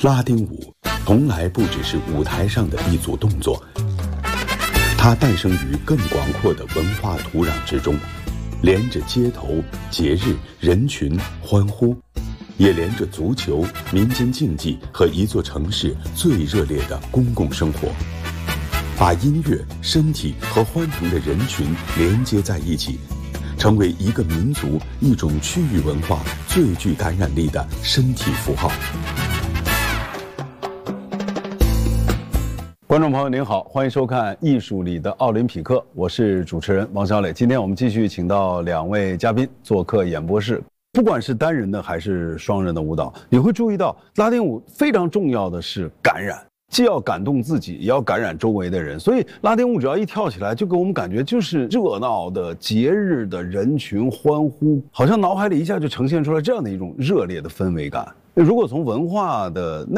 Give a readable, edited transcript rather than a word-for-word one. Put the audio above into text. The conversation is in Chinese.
拉丁舞从来不只是舞台上的一组动作，它诞生于更广阔的文化土壤之中，连着街头、节日、人群欢呼，也连着足球、民间竞技和一座城市最热烈的公共生活，把音乐、身体和欢腾的人群连接在一起，成为一个民族、一种区域文化最具感染力的身体符号。 观众朋友您好，欢迎收看《艺术里的奥林匹克》，我是主持人王小磊。今天我们继续请到两位嘉宾做客演播室。不管是单人的还是双人的舞蹈，你会注意到拉丁舞非常重要的是感染，既要感动自己，也要感染周围的人。所以拉丁舞只要一跳起来，就给我们感觉就是热闹的节日的人群欢呼，好像脑海里一下就呈现出来这样的一种热烈的氛围感。如果从文化的